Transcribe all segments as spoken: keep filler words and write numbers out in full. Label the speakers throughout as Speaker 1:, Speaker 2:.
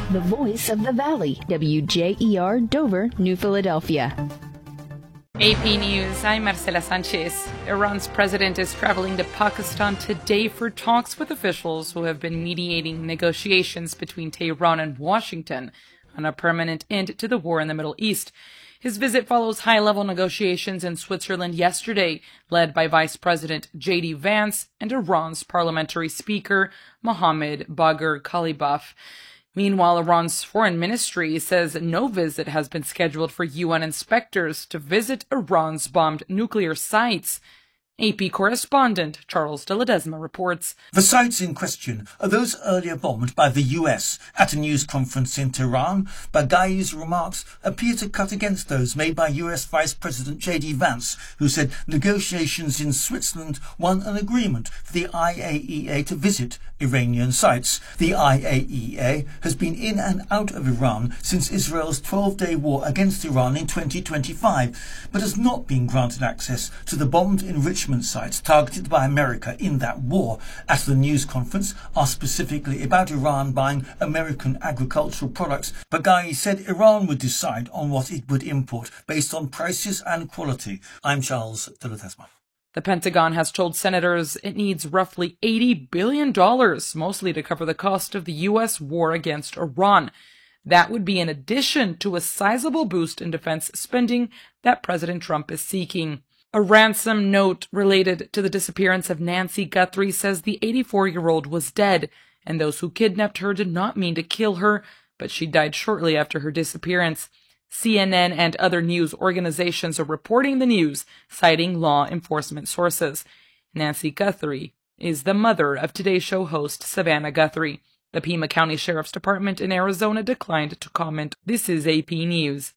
Speaker 1: the voice of the Valley, W J E R Dover, New Philadelphia.
Speaker 2: A P News, I'm Marcela Sanchez. Iran's president is traveling to Pakistan today for talks with officials who have been mediating negotiations between Tehran and Washington on a permanent end to the war in the Middle East. His visit follows high-level negotiations in Switzerland yesterday, led by Vice President J D Vance and Iran's parliamentary speaker, Mohammad Bagher Khalibaf. Meanwhile, Iran's foreign ministry says no visit has been scheduled for U N inspectors to visit Iran's bombed nuclear sites. A P correspondent Charles de Ledesma reports.
Speaker 3: The sites in question are those earlier bombed by the U S. At a news conference in Tehran, Baghai's remarks appear to cut against those made by U S Vice President J D Vance, who said negotiations in Switzerland won an agreement for the I A E A to visit Iranian sites. The I A E A has been in and out of Iran since Israel's twelve-day war against Iran in twenty twenty-five, but has not been granted access to the bombed enrichment sites targeted by America in that war. At the news conference, asked specifically about Iran buying American agricultural products, Baghai said Iran would decide on what it would import based on prices and quality. I'm Charles de Ledesma.
Speaker 2: The Pentagon has told senators it needs roughly eighty billion dollars, mostly to cover the cost of the U S war against Iran. That would be in addition to a sizable boost in defense spending that President Trump is seeking. A ransom note related to the disappearance of Nancy Guthrie says the eighty-four-year-old was dead, and those who kidnapped her did not mean to kill her, but she died shortly after her disappearance. C N N and other news organizations are reporting the news, citing law enforcement sources. Nancy Guthrie is the mother of Today Show host Savannah Guthrie. The Pima County Sheriff's Department in Arizona declined to comment. This is A P News.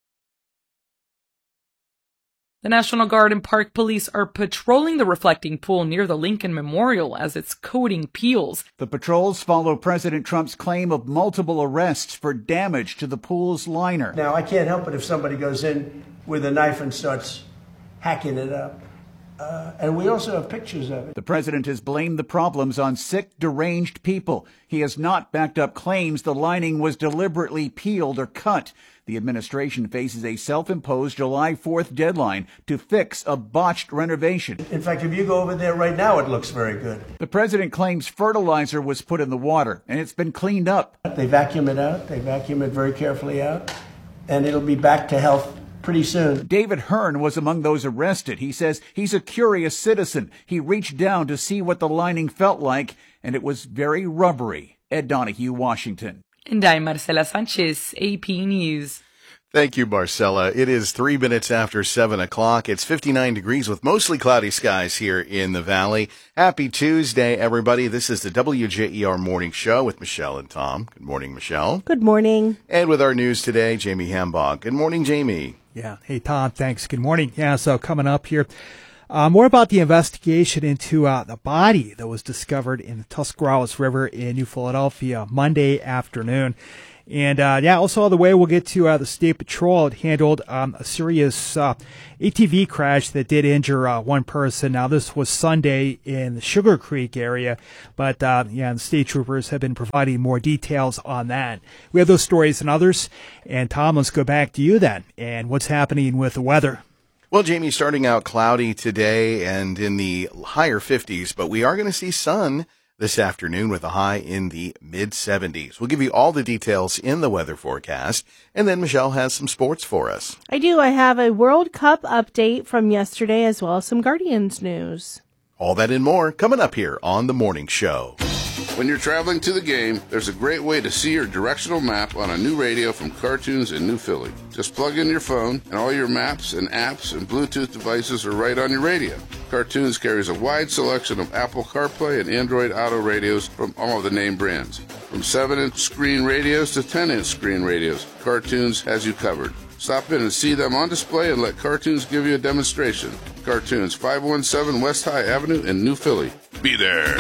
Speaker 2: The National Guard and Park Police are patrolling the reflecting pool near the Lincoln Memorial as its coating peels.
Speaker 4: The patrols follow President Trump's claim of multiple arrests for damage to the pool's liner.
Speaker 5: Now, I can't help it if somebody goes in with a knife and starts hacking it up. Uh, and we also have pictures of it.
Speaker 4: The president has blamed the problems on sick, deranged people. He has not backed up claims the lining was deliberately peeled or cut. The administration faces a self-imposed July fourth deadline to fix a botched renovation.
Speaker 5: In fact, if you go over there right now, it looks very good.
Speaker 4: The president claims fertilizer was put in the water, and it's been cleaned up.
Speaker 5: They vacuum it out. They vacuum it very carefully out, and it'll be back to health pretty soon.
Speaker 4: David Hearn was among those arrested. He says he's a curious citizen. He reached down to see what the lining felt like, and it was very rubbery. Ed Donahue, Washington.
Speaker 2: And I'm Marcela Sanchez, A P News.
Speaker 6: Thank you, Marcella. It is three minutes after seven o'clock. It's fifty-nine degrees with mostly cloudy skies here in the valley. Happy Tuesday, everybody. This is the W J E R Morning Show with Michelle and Tom. Good morning, Michelle.
Speaker 7: Good morning.
Speaker 6: And with our news today, Jamie Hambach. Good morning, Jamie.
Speaker 8: Yeah. Hey, Tom. Thanks. Good morning. Yeah, so coming up here, uh, more about the investigation into uh, the body that was discovered in the Tuscarawas River in New Philadelphia Monday afternoon. And, uh, yeah, also on the way, we'll get to uh, the State Patrol. It handled um, a serious uh, A T V crash that did injure uh, one person. Now, this was Sunday in the Sugar Creek area, but, uh, yeah, the state troopers have been providing more details on that. We have those stories and others. And, Tom, let's go back to you then. And what's happening with the weather?
Speaker 6: Well, Jamie, starting out cloudy today and in the higher fifties, but we are going to see sun this afternoon with a high in the mid seventies. We'll give you all the details in the weather forecast, and then Michelle has some sports for us.
Speaker 7: I do. I have a World Cup update from yesterday as well as some Guardians news.
Speaker 6: All that and more coming up here on The Morning Show.
Speaker 9: When you're traveling to the game, there's a great way to see your directional map on a new radio from Cartoons in New Philly. Just plug in your phone, and all your maps and apps and Bluetooth devices are right on your radio. Cartoons carries a wide selection of Apple CarPlay and Android Auto radios from all of the name brands. From seven inch screen radios to ten inch screen radios, Cartoons has you covered. Stop in and see them on display and let Cartoons give you a demonstration. Cartoons, five one seven West High Avenue in New Philly. Be there.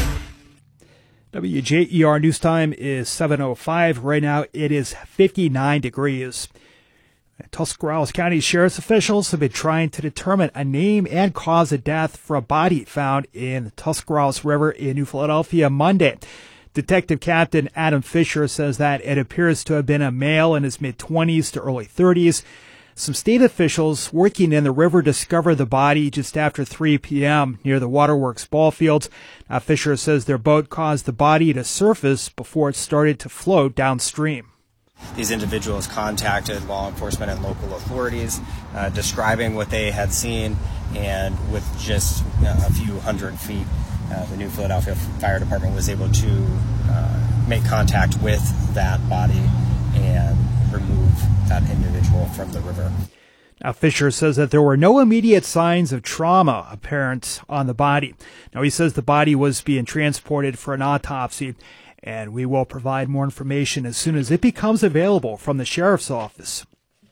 Speaker 8: W J E R News Time is seven oh five. Right now it is fifty-nine degrees. Tuscarawas County Sheriff's officials have been trying to determine a name and cause of death for a body found in the Tuscarawas River in New Philadelphia Monday. Detective Captain Adam Fisher says that it appears to have been a male in his mid-twenties to early thirties. Some state officials working in the river discovered the body just after three p.m. near the Waterworks ball fields. Now, Fisher says their boat caused the body to surface before it started to float downstream.
Speaker 10: These individuals contacted law enforcement and local authorities, uh, describing what they had seen, and with just uh, a few hundred feet, uh, the New Philadelphia Fire Department was able to uh, make contact with that body and remove that individual from the river.
Speaker 8: Now, Fisher says that there were no immediate signs of trauma apparent on the body. Now, he says the body was being transported for an autopsy, and we will provide more information as soon as it becomes available from the sheriff's office.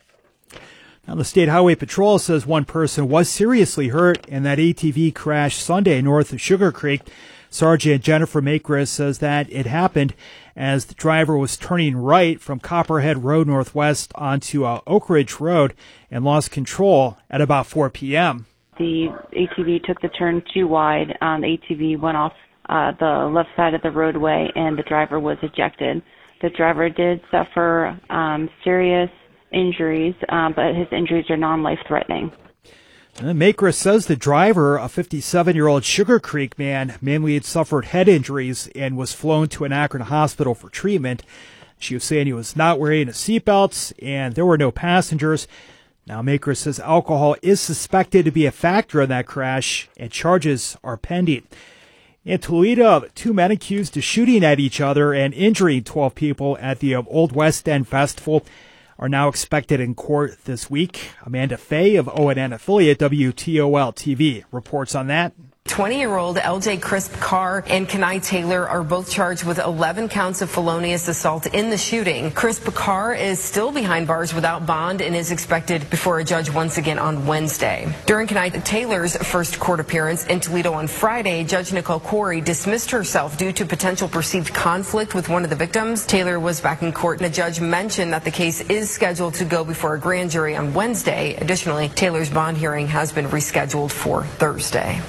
Speaker 8: Now, the State Highway Patrol says one person was seriously hurt in that A T V crash Sunday north of Sugar Creek. Sergeant Jennifer Makris says that it happened as the driver was turning right from Copperhead Road Northwest onto uh, Oak Ridge Road and lost control at about four p.m.
Speaker 11: The A T V took the turn too wide. Um, the A T V went off uh, the left side of the roadway, and the driver was ejected. The driver did suffer um, serious injuries, uh, but his injuries are non-life-threatening.
Speaker 8: Makris says the driver, a fifty-seven-year-old Sugar Creek man, mainly had suffered head injuries and was flown to an Akron hospital for treatment. She was saying he was not wearing a seatbelt and there were no passengers. Now, Makris says alcohol is suspected to be a factor in that crash and charges are pending. In Toledo, two men accused of shooting at each other and injuring twelve people at the Old West End Festival are now expected in court this week. Amanda Fay of O N N affiliate W T O L T V reports on that.
Speaker 12: twenty-year-old L J Crisp Carr and Kenai Taylor are both charged with eleven counts of felonious assault in the shooting. Crisp Carr is still behind bars without bond and is expected before a judge once again on Wednesday. During Kenai Taylor's first court appearance in Toledo on Friday, Judge Nicole Corey dismissed herself due to potential perceived conflict with one of the victims. Taylor was back in court, and the judge mentioned that the case is scheduled to go before a grand jury on Wednesday. Additionally, Taylor's bond hearing has been rescheduled for Thursday.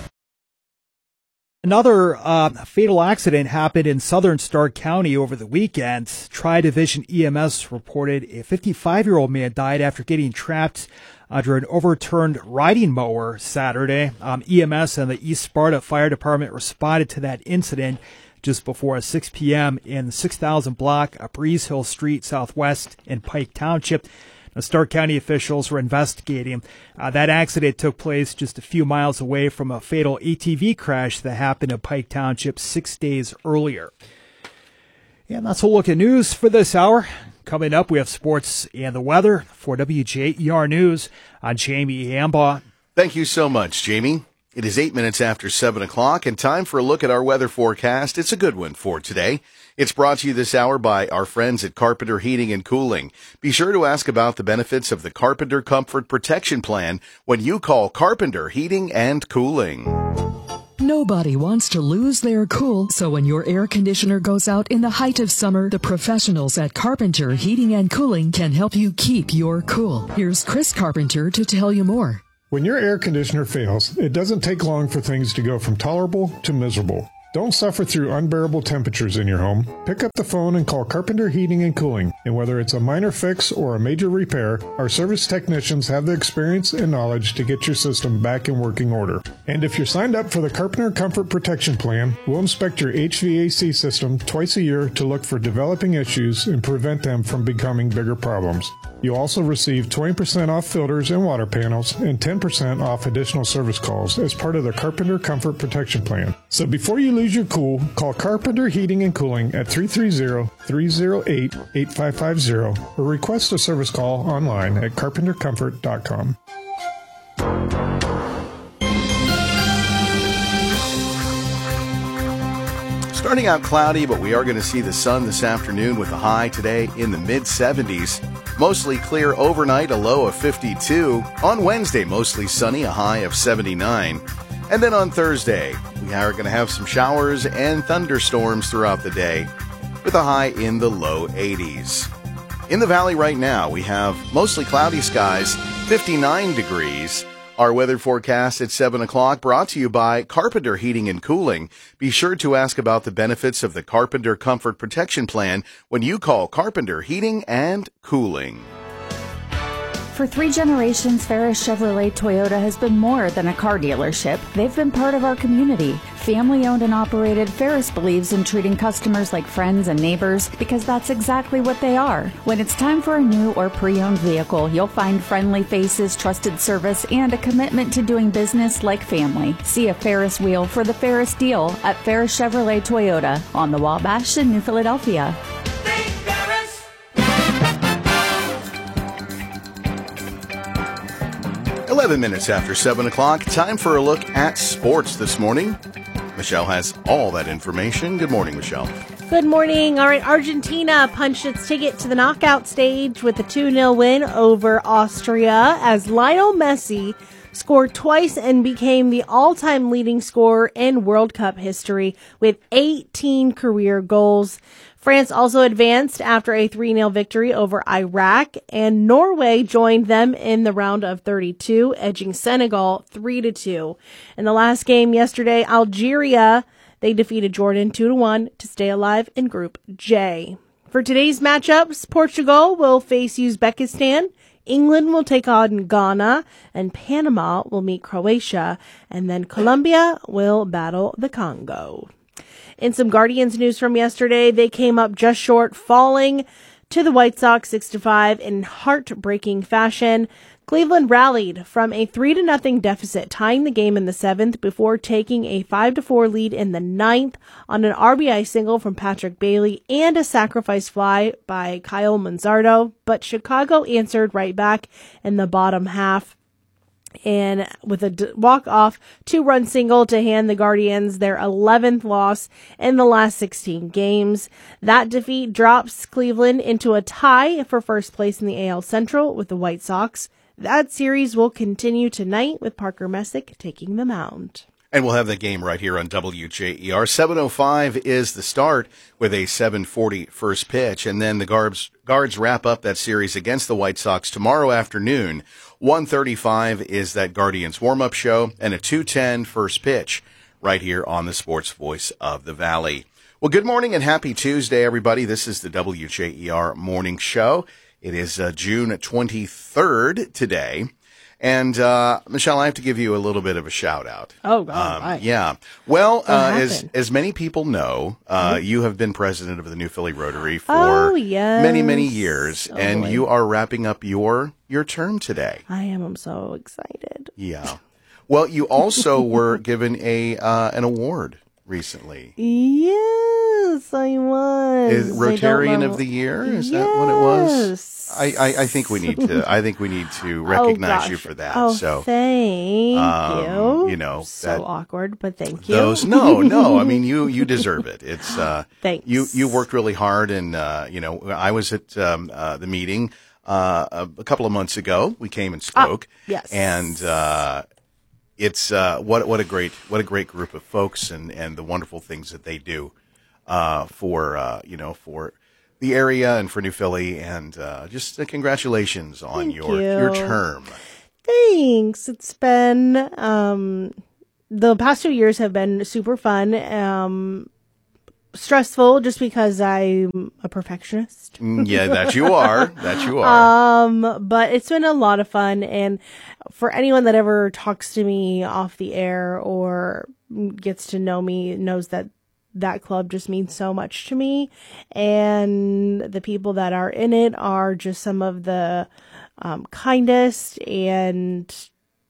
Speaker 8: Another uh, fatal accident happened in southern Stark County over the weekend. Tri-Division E M S reported a fifty-five-year-old man died after getting trapped under an overturned riding mower Saturday. Um, E M S and the East Sparta Fire Department responded to that incident just before six p.m. in the six thousand block of Breeze Hill Street Southwest in Pike Township. Now, Stark County officials were investigating. Uh, that accident took place just a few miles away from a fatal A T V crash that happened in Pike Township six days earlier. And that's a look at news for this hour. Coming up, we have sports and the weather. For W J E R News, I'm Jamie Ambaugh.
Speaker 6: Thank you so much, Jamie. It is eight minutes after seven o'clock and time for a look at our weather forecast. It's a good one for today. It's brought to you this hour by our friends at Carpenter Heating and Cooling. Be sure to ask about the benefits of the Carpenter Comfort Protection Plan when you call Carpenter Heating and Cooling.
Speaker 13: Nobody wants to lose their cool, so when your air conditioner goes out in the height of summer, the professionals at Carpenter Heating and Cooling can help you keep your cool. Here's Chris Carpenter to tell you more.
Speaker 14: When your air conditioner fails, it doesn't take long for things to go from tolerable to miserable. Don't suffer through unbearable temperatures in your home. Pick up the phone and call Carpenter Heating and Cooling. And whether it's a minor fix or a major repair, our service technicians have the experience and knowledge to get your system back in working order. And if you're signed up for the Carpenter Comfort Protection Plan, we'll inspect your H V A C system twice a year to look for developing issues and prevent them from becoming bigger problems. You'll also receive twenty percent off filters and water panels and ten percent off additional service calls as part of the Carpenter Comfort Protection Plan. So before you lose your cool, call Carpenter Heating and Cooling at three three zero, three zero eight, eight five five zero or request a service call online at carpenter comfort dot com.
Speaker 6: Starting out cloudy, but we are going to see the sun this afternoon with a high today in the mid seventies. Mostly clear overnight, a low of fifty-two. On Wednesday, mostly sunny, a high of seventy-nine. And then on Thursday, we are going to have some showers and thunderstorms throughout the day with a high in the low eighties. In the valley right now, we have mostly cloudy skies, fifty-nine degrees. Our weather forecast at seven o'clock brought to you by Carpenter Heating and Cooling. Be sure to ask about the benefits of the Carpenter Comfort Protection Plan when you call Carpenter Heating and Cooling.
Speaker 15: For three generations, Ferris Chevrolet Toyota has been more than a car dealership. They've been part of our community. Family owned and operated, Ferris believes in treating customers like friends and neighbors because that's exactly what they are. When it's time for a new or pre-owned vehicle, you'll find friendly faces, trusted service, and a commitment to doing business like family. See a Ferris wheel for the Ferris deal at Ferris Chevrolet Toyota on the Wabash in New Philadelphia.
Speaker 6: eleven minutes after seven o'clock, time for a look at sports this morning. Michelle has all that information. Good morning, Michelle.
Speaker 7: Good morning. All right, Argentina punched its ticket to the knockout stage with a two nil win over Austria as Lionel Messi scored twice and became the all-time leading scorer in World Cup history with eighteen career goals. France also advanced after a three nil victory over Iraq, and Norway joined them in the round of thirty-two, edging Senegal three to two. In the last game yesterday, Algeria, they defeated Jordan two to one to stay alive in Group J. For today's matchups, Portugal will face Uzbekistan, England will take on Ghana, and Panama will meet Croatia, and then Colombia will battle the Congo. In some Guardians news from yesterday, they came up just short, falling to the White Sox six to five in heartbreaking fashion. Cleveland rallied from a three to nothing deficit, tying the game in the seventh before taking a five to four lead in the ninth on an R B I single from Patrick Bailey and a sacrifice fly by Kyle Manzardo. But Chicago answered right back in the bottom half, and with a d- walk-off two-run single to hand the Guardians their eleventh loss in the last sixteen games. That defeat drops Cleveland into a tie for first place in the A L Central with the White Sox. That series will continue tonight with Parker Messick taking the mound.
Speaker 6: And we'll have the game right here on W J E R. seven oh five is the start with a seven forty first pitch. And then the guards, guards wrap up that series against the White Sox tomorrow afternoon. one thirty-five is that Guardians warm-up show and a two ten first pitch right here on the Sports Voice of the Valley. Well, good morning and happy Tuesday, everybody. This is the W J E R Morning Show. It is uh, June twenty-third today. And, uh, Michelle, I have to give you a little bit of a shout out.
Speaker 7: Oh, God.
Speaker 6: Um, yeah. Well, uh, as, as many people know, uh, mm-hmm. you have been president of the New Philly Rotary for
Speaker 7: oh, yes.
Speaker 6: many, many years.
Speaker 7: Oh,
Speaker 6: and
Speaker 7: boy.
Speaker 6: you are wrapping up your, your term today.
Speaker 7: I am. I'm so excited.
Speaker 6: Yeah. Well, you also were given a, uh, an award recently.
Speaker 7: Yes, I was.
Speaker 6: Is Rotarian of the Year? Is
Speaker 7: yes.
Speaker 6: that what it was? I, I, I think we need to. I think we need to recognize
Speaker 7: oh,
Speaker 6: you for that.
Speaker 7: Oh,
Speaker 6: so
Speaker 7: thank
Speaker 6: um,
Speaker 7: you.
Speaker 6: You know,
Speaker 7: so
Speaker 6: that,
Speaker 7: awkward, but thank you.
Speaker 6: Those no, no. I mean, you you deserve it. It's uh,
Speaker 7: thanks.
Speaker 6: You you worked really hard, and uh, you know, I was at um, uh, the meeting uh, a couple of months ago. We came and spoke.
Speaker 7: Ah, yes,
Speaker 6: and uh, it's uh, what what a great what a great group of folks, and and the wonderful things that they do uh, for uh, you know for. the area and for New Philly, and uh, just uh, congratulations on
Speaker 7: Thank
Speaker 6: your
Speaker 7: you.
Speaker 6: your term.
Speaker 7: Thanks. It's been um, the past two years have been super fun, um, stressful just because I'm a perfectionist.
Speaker 6: Yeah, that you are. That you are.
Speaker 7: Um, but it's been a lot of fun, and for anyone that ever talks to me off the air or gets to know me knows that that club just means so much to me, and the people that are in it are just some of the um, kindest and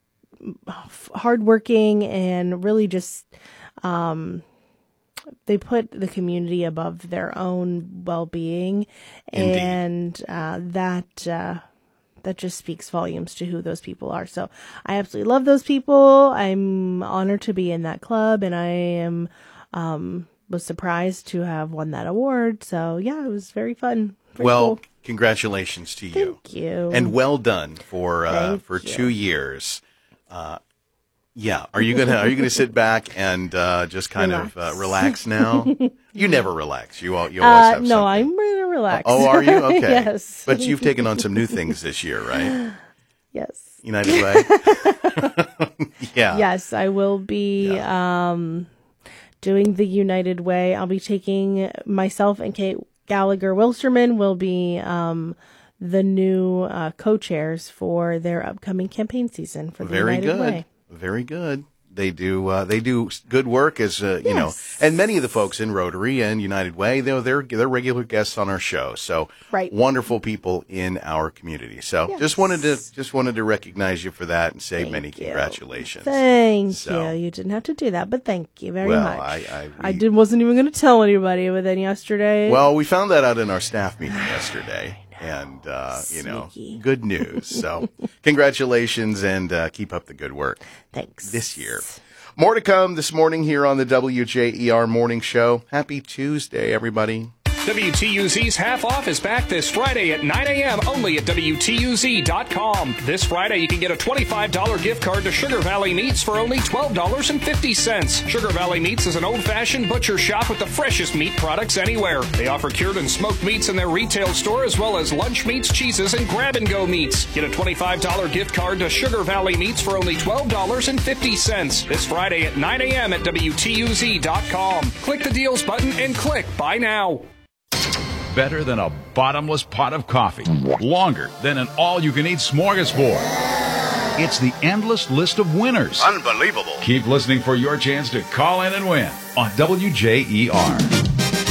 Speaker 7: hardworking, and really just um, they put the community above their own well-being. Indeed. And uh, that uh, that just speaks volumes to who those people are. So I absolutely love those people. I'm honored to be in that club, and I am um, was surprised to have won that award. So yeah, it was very fun. Very
Speaker 6: well,
Speaker 7: cool.
Speaker 6: Congratulations to you.
Speaker 7: Thank you.
Speaker 6: And well done for uh, for
Speaker 7: you.
Speaker 6: two years. Uh, yeah, are you gonna are you gonna sit back and uh, just kind
Speaker 7: relax.
Speaker 6: of uh, relax now? You never relax. You all you always
Speaker 7: Uh,
Speaker 6: have
Speaker 7: no,
Speaker 6: something.
Speaker 7: I'm ready to relax.
Speaker 6: Oh, are you? Okay.
Speaker 7: Yes.
Speaker 6: But you've taken on some new things this year, right?
Speaker 7: Yes.
Speaker 6: United Way. Yeah.
Speaker 7: Yes, I will be
Speaker 6: Yeah.
Speaker 7: um, doing the United Way. I'll be taking myself and Kate Gallagher Wilsterman will be um, the new uh, co-chairs for their upcoming campaign season for the
Speaker 6: Very
Speaker 7: United
Speaker 6: good.
Speaker 7: Way.
Speaker 6: Very good. They do. Uh, they do good work as uh, you know, and many of the folks in Rotary and United Way, they're they're, they're regular guests on our show. So
Speaker 7: right.
Speaker 6: wonderful people in our community. So
Speaker 7: Yes.
Speaker 6: just wanted to just wanted to recognize you for that and say
Speaker 7: Thank
Speaker 6: many
Speaker 7: you.
Speaker 6: congratulations.
Speaker 7: Thank
Speaker 6: So-
Speaker 7: you. You didn't have to do that, but thank you very
Speaker 6: Well,
Speaker 7: much.
Speaker 6: I- I-
Speaker 7: I
Speaker 6: we-
Speaker 7: did, wasn't even going to tell anybody, but then yesterday.
Speaker 6: Well, we found that out in our staff meeting yesterday. And, uh, you know, good news. So congratulations and uh, keep up the good work.
Speaker 7: Thanks.
Speaker 6: This year. More to come this morning here on the W J E R Morning Show. Happy Tuesday, everybody.
Speaker 16: W T U Z's Half Off is back this Friday at nine a.m. only at W T U Z dot com. This Friday, you can get a twenty-five dollars gift card to Sugar Valley Meats for only twelve dollars and fifty cents. Sugar Valley Meats is an old-fashioned butcher shop with the freshest meat products anywhere. They offer cured and smoked meats in their retail store as well as lunch meats, cheeses, and grab-and-go meats. Get a twenty-five dollars gift card to Sugar Valley Meats for only twelve dollars and fifty cents. This Friday at nine a.m. at W T U Z dot com. Click the deals button and click Buy Now.
Speaker 17: Better than a bottomless pot of coffee. Longer than an all-you-can-eat smorgasbord. It's the endless list of winners.
Speaker 18: Unbelievable.
Speaker 17: Keep listening for your chance to call in and win on W J E R.